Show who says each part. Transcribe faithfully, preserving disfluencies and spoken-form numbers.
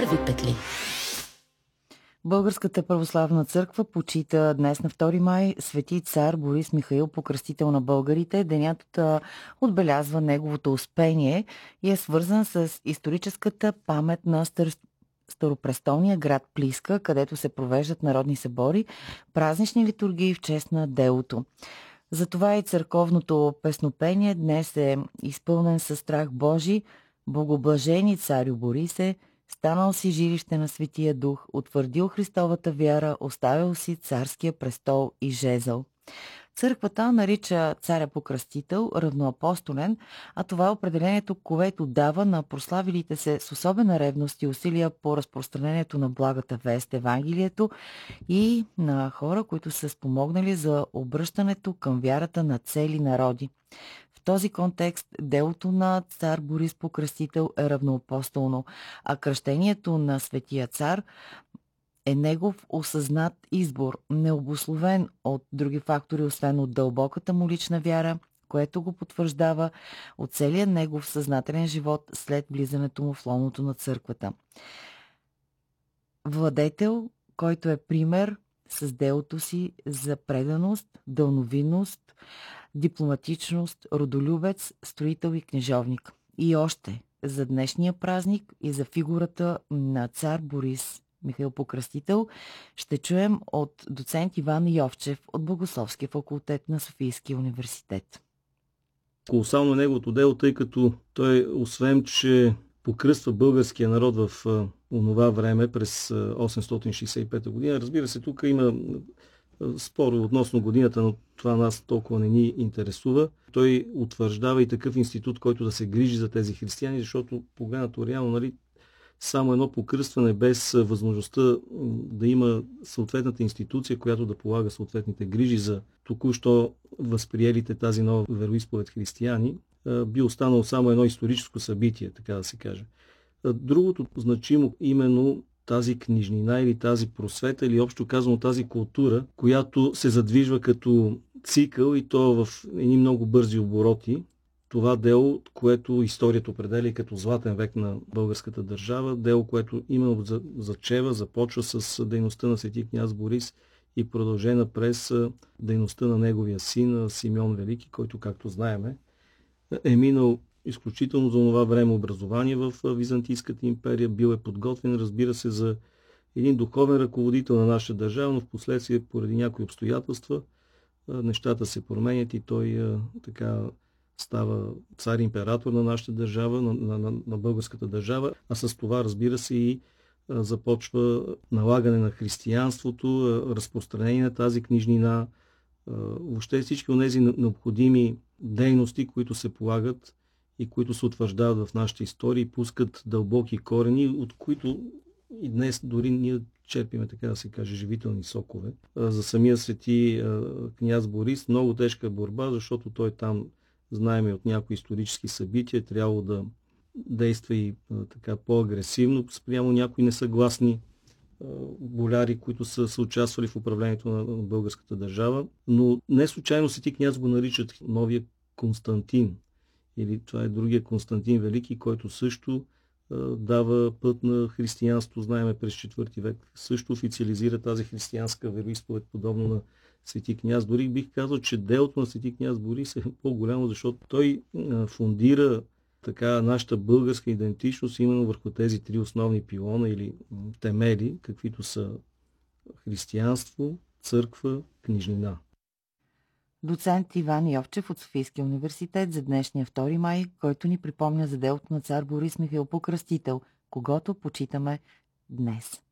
Speaker 1: Кръви петли. Българската православна църква почита днес на втори май свети цар Борис Михаил, покръстител на българите. Денят отбелязва неговото успение и е свързан с историческата памет на стар... старопрестолния град Плиска, където се провеждат народни събори, празнични литургии в чест на делото. Затова и църковното песнопение днес е изпълнен със страх Божи. Богоблажени царю Борисе, станал си жилище на Светия Дух, утвърдил Христовата вяра, оставил си царския престол и жезъл. Църквата нарича царя покръстител равноапостолен, а това е определението, което дава на прославилите се с особена ревност и усилия по разпространението на благата вест, Евангелието, и на хора, които са спомогнали за обръщането към вярата на цели народи. В този контекст делото на цар Борис Покръстител е равноапостолно, а кръщението на светия цар е негов осъзнат избор, необусловен от други фактори, освен от дълбоката му лична вяра, което го потвърждава от целия негов съзнателен живот след влизането му в лоното на църквата. Владетел, който е пример с делото си за преданост, дълновидност, дипломатичност, родолюбец, строител и книжовник. И още за днешния празник и за фигурата на цар Борис Михаил Покръстител ще чуем от доцент Иван Йовчев от Богословския факултет на Софийския университет.
Speaker 2: Колосално неговото дело, тъй като той, освен че покръства българския народ в а, онова време, през осемстотин шейсет и пета година, разбира се, тук има спор относно годината, но това нас толкова не ни интересува. Той утвърждава и такъв институт, който да се грижи за тези християни, защото погледнато реално, нали, само едно покръстване без възможността да има съответната институция, която да полага съответните грижи за току-що възприелите тази нова вероизповед християни, би останало само едно историческо събитие, така да се каже. Другото значимо именно тази книжнина или тази просвета, или общо казано тази култура, която се задвижва като цикъл и то в едни много бързи обороти. Това дело, което историята определя като златен век на българската държава, дело, което именно зачева, започва с дейността на свети княз Борис и продължена през дейността на неговия син Симеон Велики, който, както знаеме, е минал изключително за това време образование в Византийската империя, бил е подготвен, разбира се, за един духовен ръководител на нашата държава, но в последствие, поради някои обстоятелства, нещата се променят и той така става цар-император на нашата държава, на, на, на българската държава, а с това, разбира се, и а, започва налагане на християнството, а, разпространение на тази книжнина, а, въобще всички от тези необходими дейности, които се полагат и които се утвърждават в нашата история и пускат дълбоки корени, от които и днес дори ние черпиме, така да се каже, живителни сокове. А, за самия свети а, княз Борис много тежка борба, защото той там, знаем и от някои исторически събития, трябвало да действа и а, така по-агресивно спрямо някои несъгласни а, боляри, които са, са участвали в управлението на, на българската държава. Но не случайно свети княз го наричат новия Константин. Или това е другия Константин Велики, който също а, дава път на християнство, знаеме през четвърти век. Също официализира тази християнска вероизповед, подобно на свети княз. Дори бих казал, че делото на свети княз Борис е по-голямо, защото той а, фундира така нашата българска идентичност именно върху тези три основни пилона или темели, каквито са християнство, църква, книжнина.
Speaker 1: Доцент Иван Йовчев от Софийския университет за днешния втори май, който ни припомня за делото на цар Борис Михаил Покръстител, когото почитаме днес.